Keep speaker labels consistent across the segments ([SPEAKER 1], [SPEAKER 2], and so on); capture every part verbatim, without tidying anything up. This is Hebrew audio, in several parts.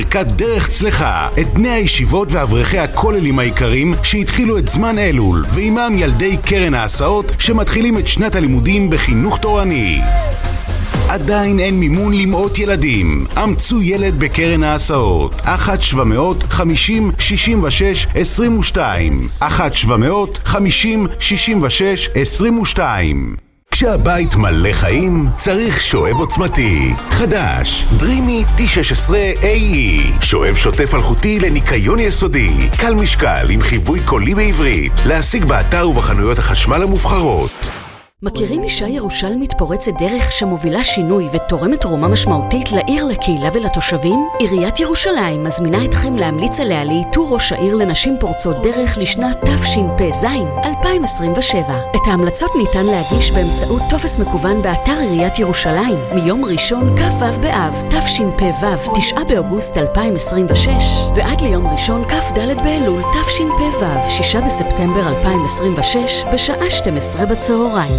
[SPEAKER 1] ברכת דרך צלחה את בני הישיבות ואברכי הכוללים העיקרים שהתחילו את זמן אלול, ועימם ילדי קרן ההסעות שמתחילים את שנת הלימודים בחינוך תורני. עדיין אין מימון למאות ילדים. אמצו ילד בקרן ההסעות. אחת שבע מאות חמישים שישים ושש עשרים ושתיים. אחת שבע מאות חמישים שישים ושש עשרים ושתיים. כשהבית מלא חיים, צריך שואב עוצמתי. חדש, דרימי טי שש עשרה איי אי. שואב שוטף אלחוטי לניקיון יסודי. קל משקל עם חיווי קולי בעברית. להשיג באתר ובחנויות החשמל המובחרות.
[SPEAKER 2] מכירים אישה ירושלמית פורצת דרך שמובילה שינוי ותורמת תרומה משמעותית לעיר, לקהילה ולתושבים? עיריית ירושלים מזמינה אתכם להמליץ עליה לאיתור ראש העיר לנשים פורצות דרך לשנת תשפ"ז אלפיים עשרים ושבע. את ההמלצות ניתן להגיש באמצעות טופס מקוון באתר עיריית ירושלים מיום ראשון כ"ו באב תשפ"ו תשעה באוגוסט אלפיים עשרים ושש ועד ליום ראשון כ"ד באלול תשפ"ו שישה בספטמבר אלפיים עשרים ושש בשעה שתים עשרה בצהריים.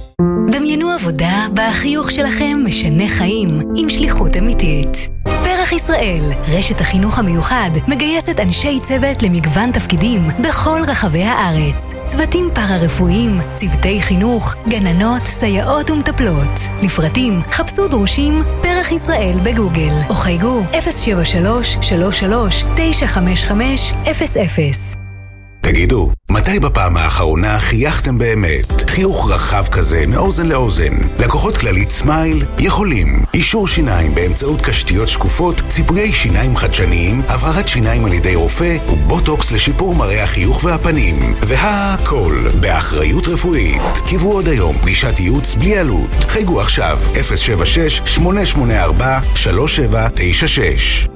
[SPEAKER 3] דמיינו עבודה בחיוך שלכם משנה חיים עם שליחות אמיתית. פרח ישראל, רשת החינוך המיוחד, מגייסת אנשי צוות למגוון תפקידים בכל רחבי הארץ. צוותים פארה-רפואיים, צוותי חינוך, גננות, סייעות ומטפלות. לפרטים, חפשו דרושים פרח ישראל בגוגל או חייגו אפס שבע שלוש שלוש שלוש תשע חמש חמש אפס אפס.
[SPEAKER 1] תגידו, מתי בפעם האחרונה חייכתם באמת? חיוך רחב כזה מאוזן לאוזן. לקוחות כללית סמייל יכולים. אישור שיניים באמצעות קשתיות שקופות, ציפויי שיניים חדשניים, הבהרת שיניים על ידי רופא ובוטוקס לשיפור מראה החיוך והפנים. והכל באחריות רפואית. קיבו עוד היום פגישת ייעוץ בלי עלות. חייגו עכשיו אפס שבע שש שמונה שמונה ארבע שלוש שבע תשע שש.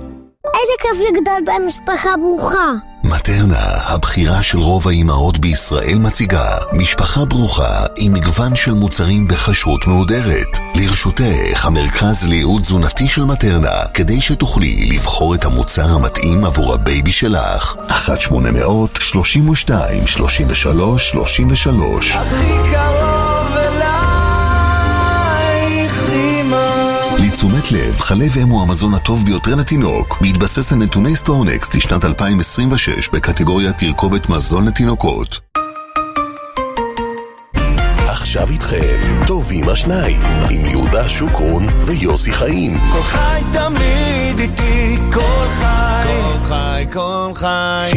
[SPEAKER 4] איזה כיף לגדול במשפחה ברוכה.
[SPEAKER 5] מטרנה, הבחירה של רוב האימהות בישראל, מציגה משפחה ברוכה עם מגוון של מוצרים בכשרות מהודרת. לרשותך המרכז לייעוץ תזונתי של מטרנה, כדי שתוכלי לבחור את המוצר המתאים עבור הבייבי שלך. אחת שמונה מאות שלושים ושתיים שלושים ושלוש שלושים ושלוש.
[SPEAKER 6] הכי קרוב אלייך אמא.
[SPEAKER 5] לתשומת לב, חלב אם הוא המזון הטוב ביותר לתינוק, בהתבסס על נתוני סטורנקסט לשנת אלפיים עשרים ושש בקטגוריה תרכובת מזון לתינוקות.
[SPEAKER 7] עכשיו איתכם, טובים השניים, עם יהודה שוקרון ויוסי חיים.
[SPEAKER 6] כל חי תמיד איתי, כל חי, כל חי, כל חי.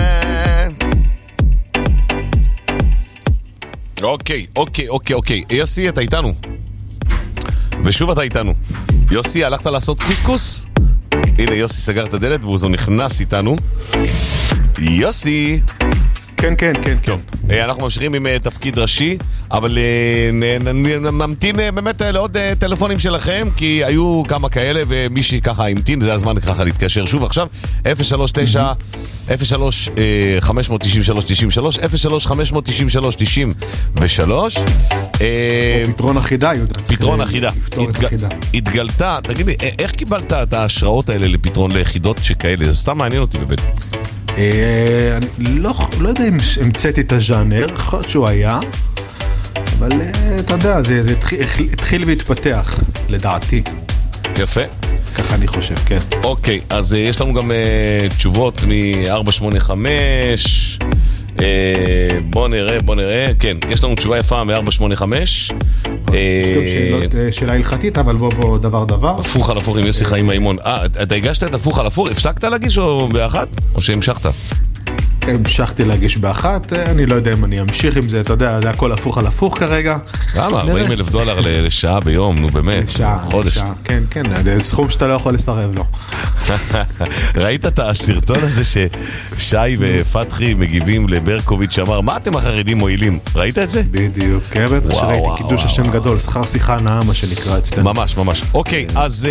[SPEAKER 8] אוקיי, אוקיי, אוקיי, אוקיי. יוסי, אתה איתנו. ושוב אתה איתנו. יוסי, הלכת לעשות קוסקוס? הנה, יוסי סגר את הדלת והוא נכנס איתנו. יוסי.
[SPEAKER 9] כן, כן, כן.
[SPEAKER 8] טוב, אנחנו ממשיכים עם תפקיד ראשי, אבל נמתין באמת לעוד טלפונים שלכם, כי היו כמה כאלה ומישהי ככה המתין, זה הזמן ככה להתקשר שוב עכשיו. אפס שלוש תשע אפס שלוש חמש תשע שלוש תשע שלוש אפס שלוש חמש תשע שלוש תשע ושלוש.
[SPEAKER 9] פתרון אחידה, יהודה.
[SPEAKER 8] פתרון אחידה. התגלתה, תגיד לי, איך קיבלת את ההשראות האלה לפתרון ליחידות שכאלה? זה סתם מעניין אותי באמת.
[SPEAKER 9] אני לא יודע אם המצאתי את הז'אנר, יכול להיות שהוא היה, אבל אתה יודע, זה התחיל והתפתח, לדעתי.
[SPEAKER 8] יפה.
[SPEAKER 9] ככה אני חושב, כן.
[SPEAKER 8] אוקיי, אז יש לנו גם תשובות מ-ארבע שמונה חמש. בוא נראה, בוא נראה. כן, יש לנו תשובה יפה מ-ארבע שמונה חמש.
[SPEAKER 9] שאלה הלכתית, אבל בוא בוא דבר דבר.
[SPEAKER 8] הפוך על הפוך עם יוסי חיים מימון. אה, אתה הגשת את הפוך על הפוך? הפסקת להגיש או באחת? או שהמשכת?
[SPEAKER 9] המשכתי להגיש באחת, אני לא יודע אם אני אמשיך עם זה, אתה יודע, זה הכל הפוך על הפוך כרגע.
[SPEAKER 8] למה? ארבעים אלף דולר לשעה ביום, נו באמת.
[SPEAKER 9] שעה,
[SPEAKER 8] חודש.
[SPEAKER 9] שעה, כן, כן, זה סכום שאתה לא יכול לסרב לו.
[SPEAKER 8] ראית את הסרטון הזה ששי ופתחי מגיבים לברקוביץ' שאמר, מה אתם החרדים מועילים? ראית את זה?
[SPEAKER 9] בדיוק, כן, בטח שראיתי קידוש השם גדול, שכר שיחה נאה, מה שנקרא אצלנו.
[SPEAKER 8] ממש, ממש. אוקיי, אז...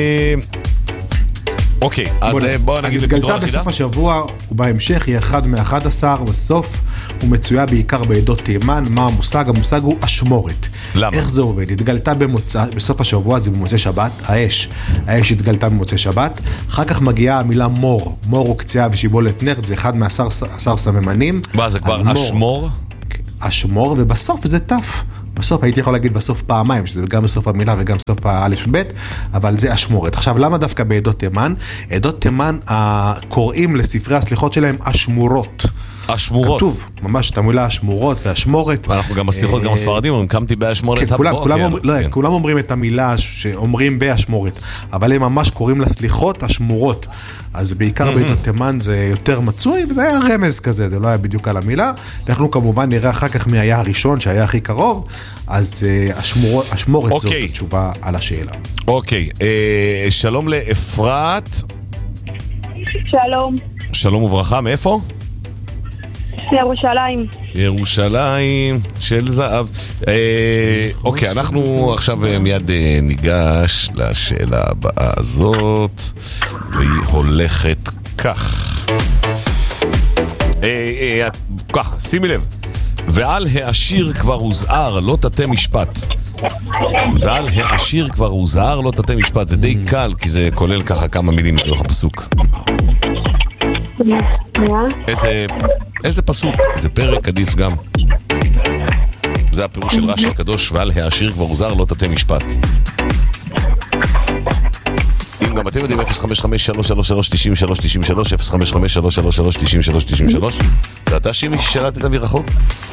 [SPEAKER 8] אוקיי, אז בואו נגיד לפתרון אחידה.
[SPEAKER 9] התגלתה בסוף השבוע, ובהמשך היא אחד מאחד עשר, בסוף הוא מצויה בעיקר בעדות תימן. מה המושג? המושג הוא אשמורת.
[SPEAKER 8] למה?
[SPEAKER 9] איך זה עובד? התגלתה במוצא, בסוף השבוע, זה במוצא שבת, האש. האש התגלתה במוצא שבת, אחר כך מגיעה המילה מור. מור הוא קציעה ושיבולת נרד, זה אחד מעשר סממנים.
[SPEAKER 8] מה, זה כבר אשמור?
[SPEAKER 9] אשמור, ובסוף זה תף. בסוף הייתי יכול להגיד בסוף פעמיים, שזה גם בסוף המילה וגם בסוף האלף ב', אבל זה אשמורת. עכשיו, למה דווקא בעדות תימן? עדות תימן קוראים לספרי הסליחות שלהם אשמורות.
[SPEAKER 8] אשמורות.
[SPEAKER 9] כתוב, ממש את המילה אשמורות והאשמורת.
[SPEAKER 8] ואנחנו גם בסליחות, גם הספרדים, אומרים, קמתי באשמורת הבוקר.
[SPEAKER 9] כולם אומרים את המילה שאומרים באשמורת, אבל הם ממש קוראים לסליחות אשמורות. אז בעיקר בעדות תימן זה יותר מצוי, וזה היה רמז כזה, זה לא היה בדיוק על המילה. אנחנו כמובן נראה אחר כך מי היה הראשון, שהיה הכי קרוב, אז אשמורת זאת התשובה על השאלה.
[SPEAKER 8] אוקיי, שלום לאפרת.
[SPEAKER 10] שלום.
[SPEAKER 8] שלום וברכה, מאיפה?
[SPEAKER 10] ירושלים.
[SPEAKER 8] ירושלים של זהב. אוקיי, אנחנו עכשיו מיד ניגש לשאלה הבאה הזאת, והיא הולכת כך. כך, שימי לב. ועל העשיר כבר הוזהר, לא תתה משפט. ועל העשיר כבר הוזהר, לא תתה משפט. זה די קל, כי זה כולל ככה כמה מילים מתוך הפסוק. איזה, איזה פסוק, איזה פרק עדיף גם. זה הפירוש של רש"י הקדוש, ועל העשיר כבר הוזהר, לא תתה משפט. אם גם אתם יודעים, אפס חמש חמש שלוש שלוש שלוש תשעים שלוש תשעים שלוש, אפס חמש חמש שלוש שלוש שלוש תשעים שלוש תשעים שלוש. ואתה שימי ששאלת את מרחוק?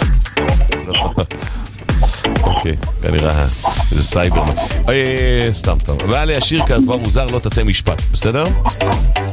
[SPEAKER 8] אוקיי, כנראה זה סייבר. סתם סתם. ועל העשיר כבר הוזהר, לא תתה משפט, בסדר?